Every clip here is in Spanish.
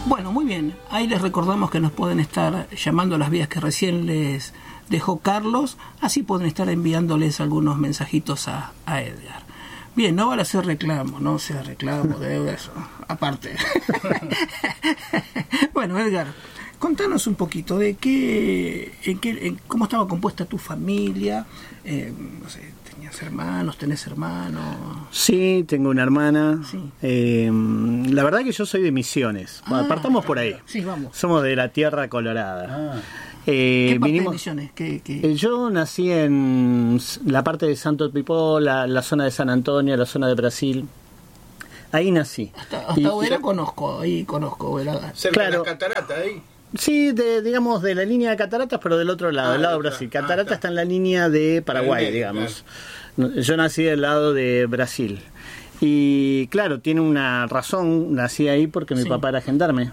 Bueno, muy bien. Ahí les recordamos que nos pueden estar llamando a las vías que recién les dejó Carlos. Así pueden estar enviándoles algunos mensajitos a Edgar. Bien, no vale hacer reclamo, no sea reclamo de eso. Aparte. Bueno, Edgar, contanos un poquito de cómo estaba compuesta tu familia. No sé, ¿tenías hermanos? ¿Tenés hermanos? Sí, tengo una hermana. Sí. La verdad que yo soy de Misiones. Partamos por ahí. Sí, vamos. Somos de la Tierra Colorada. ¿Qué parte de Misiones? Yo nací en la parte de Santo Pipó, la zona de San Antonio, la zona de Brasil. Ahí nací. Hasta Oberá conozco. Cerca de las cataratas, ahí. Sí, digamos de la línea de cataratas, pero del otro lado, del lado de Brasil. Catarata está en la línea de Paraguay, digamos. Claro. Yo nací del lado de Brasil. Y claro, tiene una razón, nací ahí porque mi papá era gendarme.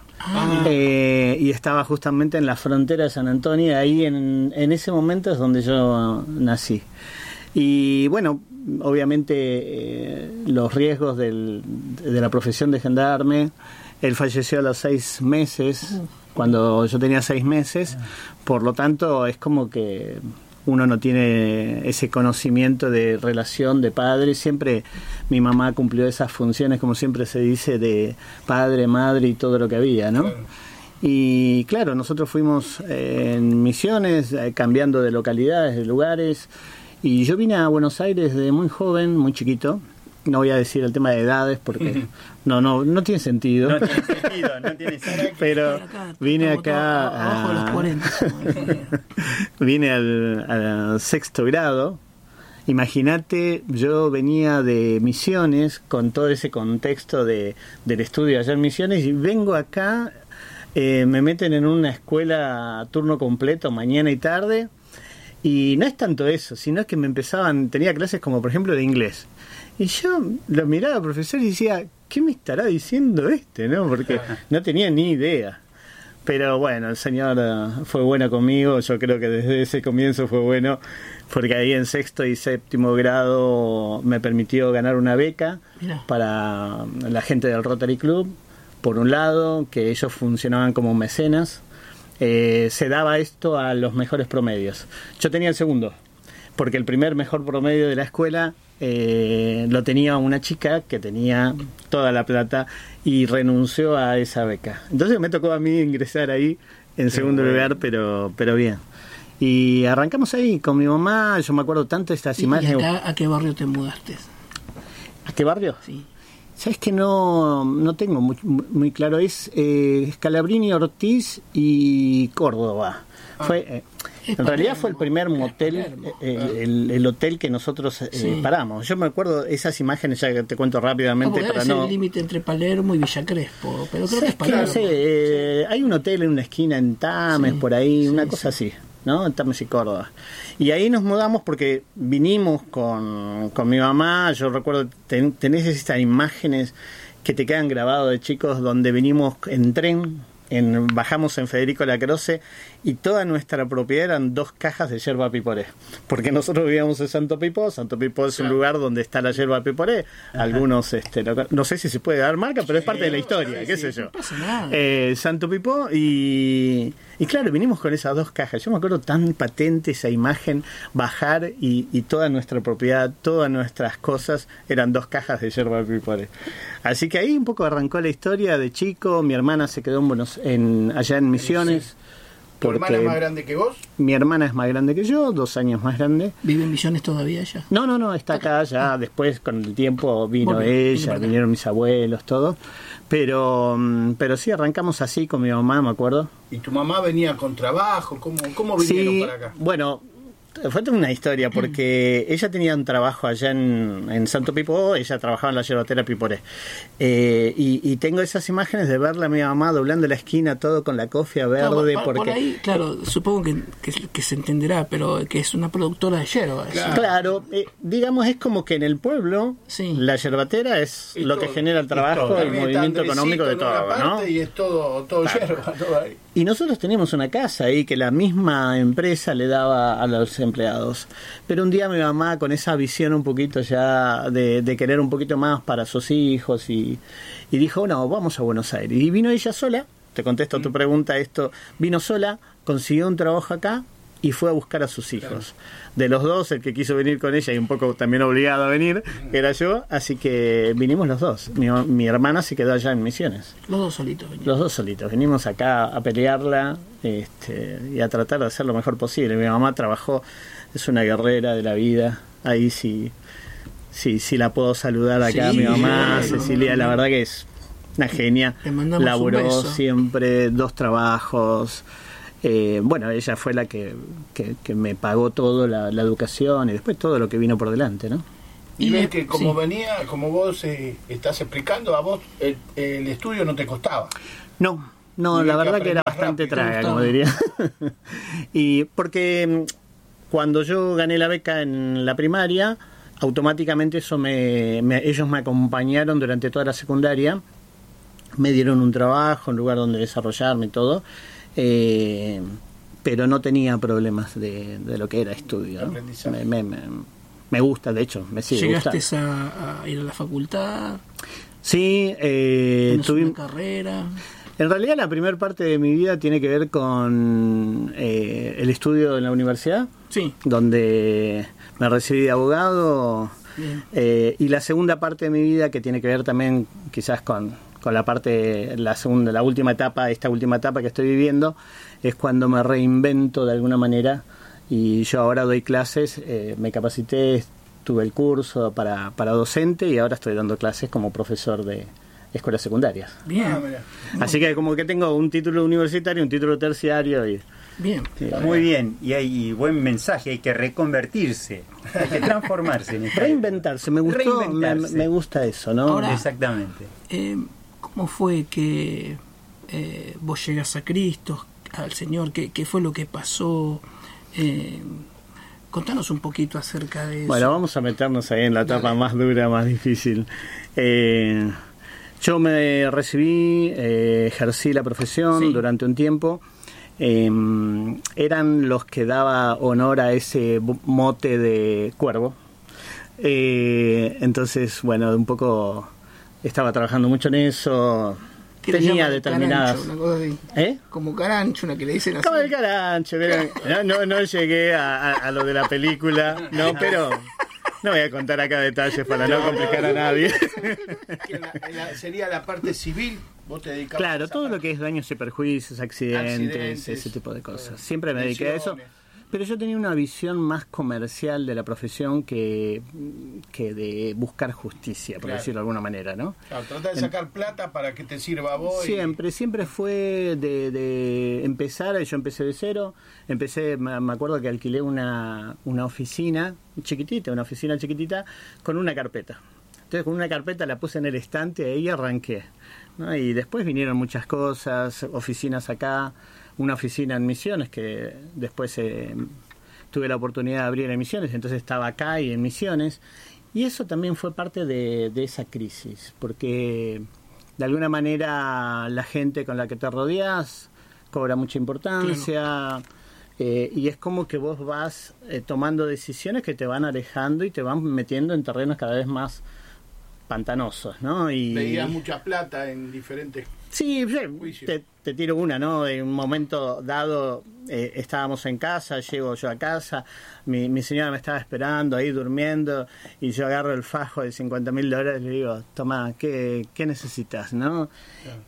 Y estaba justamente en la frontera de San Antonio, ahí en ese momento es donde yo nací. Y bueno, obviamente los riesgos de la profesión de gendarme, él falleció a los 6 meses, cuando yo tenía 6 meses, por lo tanto es como que uno no tiene ese conocimiento de relación de padre. Siempre mi mamá cumplió esas funciones, como siempre se dice, de padre, madre y todo lo que había, ¿no? Claro. Y claro, nosotros fuimos en Misiones, cambiando de localidades, de lugares, y yo vine a Buenos Aires de muy joven, muy chiquito. No voy a decir el tema de edades porque no tiene sentido. No tiene sentido. Pero vine acá abajo de los 40. Vine al 6º grado. Imagínate, yo venía de Misiones con todo ese contexto del estudio allá en Misiones y vengo acá, me meten en una escuela a turno completo mañana y tarde y no es tanto eso, sino es que tenía clases como por ejemplo de inglés. Y yo lo miraba al profesor y decía, ¿qué me estará diciendo ¿no? Porque no tenía ni idea. Pero bueno, el señor fue bueno conmigo, yo creo que desde ese comienzo fue bueno, porque ahí en 6º y 7º grado me permitió ganar una beca para la gente del Rotary Club, por un lado, que ellos funcionaban como mecenas, se daba esto a los mejores promedios. Yo tenía el segundo, porque el primer mejor promedio de la escuela lo tenía una chica que tenía toda la plata y renunció a esa beca. Entonces me tocó a mí ingresar ahí en segundo lugar, pero bien. Y arrancamos ahí con mi mamá. Yo me acuerdo tanto de estas imágenes. ¿Y acá a qué barrio te mudaste? ¿A qué barrio? Sí. Sabes que no tengo muy claro. Es Scalabrini, Ortiz y Córdoba. En realidad fue el primer motel, el hotel que nosotros paramos. Yo me acuerdo esas imágenes, ya que te cuento rápidamente. Es el límite entre Palermo y Villa Crespo, pero creo que es Palermo. No sé, hay un hotel en una esquina en Tames, por ahí, una cosa así, ¿no? En Tames y Córdoba. Y ahí nos mudamos porque vinimos con mi mamá. Yo recuerdo, tenés estas imágenes que te quedan grabadas de chicos, donde vinimos en tren. Bajamos en Federico Lacroze y toda nuestra propiedad eran 2 cajas de yerba piporé, porque nosotros vivíamos en Santo Pipó. Santo Pipó es un lugar donde está la yerba piporé. Algunos no sé si se puede dar marca, pero es parte de la historia, qué sé yo. No pasa nada. Santo Pipó y claro, vinimos con esas 2 cajas. Yo me acuerdo tan patente esa imagen, bajar y toda nuestra propiedad, todas nuestras cosas eran 2 cajas de yerba piporé. Así que ahí un poco arrancó la historia de chico. Mi hermana se quedó allá en Misiones. ¿Tu hermana es más grande que vos? Mi hermana es más grande que yo, 2 años más grande. ¿Vive en Misiones todavía ella? No, está acá ya. Después, con el tiempo, vinieron mis abuelos, todo. Pero sí, arrancamos así con mi mamá, me acuerdo. ¿Y tu mamá venía con trabajo? ¿Cómo vinieron para acá? Bueno, fue toda una historia, porque ella tenía un trabajo allá en Santo Pipó. Ella trabajaba en la yerbatera Piporé, y tengo esas imágenes de verla a mi mamá doblando la esquina, todo con la cofia verde. Por ahí, claro, supongo que se entenderá, pero que es una productora de yerba. Claro, digamos, es como que en el pueblo la yerbatera es lo que genera el trabajo y el movimiento económico de todo, ¿no? Y es todo yerba, todo ahí. Y nosotros teníamos una casa ahí que la misma empresa le daba a los empleados. Pero un día mi mamá, con esa visión un poquito ya de querer un poquito más para sus hijos, y dijo, no, vamos a Buenos Aires. Y vino ella sola, te contesto tu pregunta, esto, vino sola, consiguió un trabajo acá y fue a buscar a sus hijos. Claro. De los dos, el que quiso venir con ella y un poco también obligado a venir, era yo, así que vinimos los dos. Mi hermana se quedó allá en Misiones. Los dos solitos venían. Los dos solitos. Venimos acá a pelearla y a tratar de hacer lo mejor posible. Mi mamá trabajó, es una guerrera de la vida. Ahí sí la puedo saludar acá, mi mamá, Cecilia, la verdad que es una genia. Laboró siempre 2 trabajos. Bueno, ella fue la que me pagó todo, la educación y después todo lo que vino por delante, ¿no? Y ves que como vos estás explicando, a vos el estudio no te costaba. No, la verdad que era bastante traga, como diría. Y porque cuando yo gané la beca en la primaria, automáticamente eso ellos me acompañaron durante toda la secundaria, me dieron un trabajo, un lugar donde desarrollarme y todo. Pero no tenía problemas de lo que era estudio, ¿no? Me gusta, de hecho, me sigue gustando. ¿Llegaste a ir a la facultad? Sí, tuve una carrera. En realidad la primera parte de mi vida tiene que ver con el estudio en la universidad, sí, donde me recibí de abogado, y la segunda parte de mi vida que tiene que ver también quizás con la parte, la última etapa, esta última etapa que estoy viviendo, es cuando me reinvento de alguna manera y yo ahora doy clases, me capacité, tuve el curso para docente y ahora estoy dando clases como profesor de escuelas secundarias. Bien. Así que como que tengo un título universitario, un título terciario y... Bien. Muy bien, y hay buen mensaje, hay que reconvertirse, hay que transformarse. Reinventarse, me gustó, me gusta eso, ¿no? Ahora, exactamente. ¿Cómo fue que vos llegás a Cristo, al Señor? ¿Qué fue lo que pasó? Contanos un poquito acerca de eso. Bueno, vamos a meternos ahí en la etapa más dura, más difícil. Yo me recibí, ejercí la profesión durante un tiempo. Eran los que daba honor a ese mote de cuervo. Entonces, bueno, un poco... Estaba trabajando mucho en eso. Tenía determinadas... Carancho, una cosa así. Como carancho, una que le dicen así. Como el carancho. No llegué a lo de la película, no, pero... No voy a contar acá detalles para no complicar a nadie. Sería la parte civil. ¿Vos te dedicabas claro, todo lo que es daños y perjuicios, accidentes, ese tipo de cosas. Siempre me dediqué a eso. Pero yo tenía una visión más comercial de la profesión que de buscar justicia, por decirlo de alguna manera, ¿no? Claro, tratar de sacar plata para que te sirva a vos. Siempre fue de empezar, yo empecé de cero, me acuerdo que alquilé una oficina chiquitita, con una carpeta. Entonces con una carpeta la puse en el estante y ahí arranqué, ¿no? Y después vinieron muchas cosas, oficinas acá, una oficina en Misiones que después tuve la oportunidad de abrir en Misiones, entonces estaba acá y en Misiones, y eso también fue parte de esa crisis, porque de alguna manera la gente con la que te rodeas cobra mucha importancia, claro. Y es como que vos vas tomando decisiones que te van alejando y te van metiendo en terrenos cada vez más pantanosos, ¿no? Y veías mucha plata en diferentes... Sí, te tiro una, ¿no? En un momento dado estábamos en casa, llego yo a casa, mi señora me estaba esperando ahí durmiendo y yo agarro el fajo de $50,000 y le digo, toma, ¿qué necesitas, no? Claro.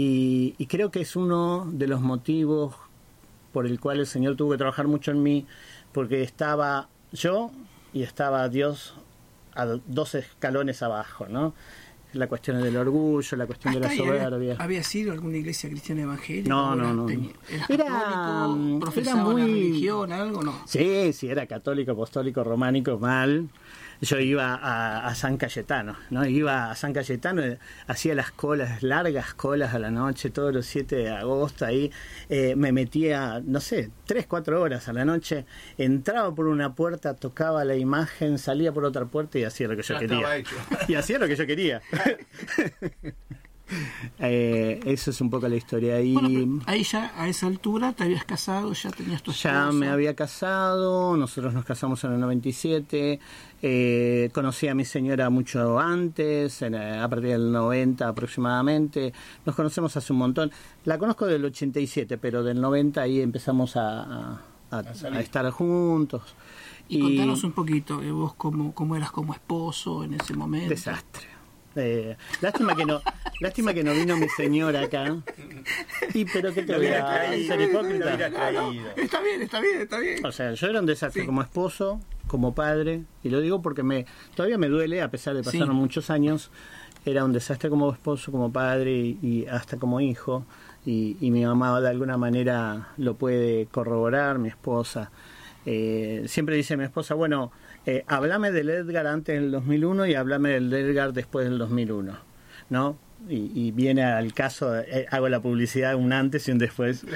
Y creo que es uno de los motivos por el cual el Señor tuvo que trabajar mucho en mí, porque estaba yo y estaba Dios a 2 escalones abajo, ¿no? La cuestión del orgullo, la cuestión de la soberbia. ¿Había sido alguna iglesia cristiana evangélica? No. ¿Era profesaba muy... la religión, algo? No. Sí, era católico, apostólico, románico, mal. Yo iba a San Cayetano, ¿no? Iba a San Cayetano, hacía las colas, largas colas a la noche, todos los 7 de agosto ahí, me metía, 3-4 horas a la noche, entraba por una puerta, tocaba la imagen, salía por otra puerta y hacía lo que yo quería. Y hacía lo que yo quería. Eso es un poco la historia. Y bueno, ahí ya, a esa altura, te habías casado, ya tenías tu esposa. Ya me había casado, nosotros nos casamos en el 97, conocí a mi señora mucho antes, a partir del 90 aproximadamente, nos conocemos hace un montón. La conozco del 87, pero del 90 ahí empezamos a estar juntos. Y contanos un poquito, vos cómo eras como esposo en ese momento. Desastre. Lástima que no vino mi señora acá. Pero qué te voy a ser hipócrita. Está bien. O sea, yo era un desastre como esposo, como padre, y lo digo porque todavía me duele, a pesar de pasaron muchos años. Era un desastre como esposo, como padre y hasta como hijo. Y mi mamá de alguna manera lo puede corroborar, mi esposa. Siempre dice mi esposa, bueno, háblame del Edgar antes del 2001 y háblame del Edgar después del 2001, ¿no? Y viene al caso, hago la publicidad un antes y un después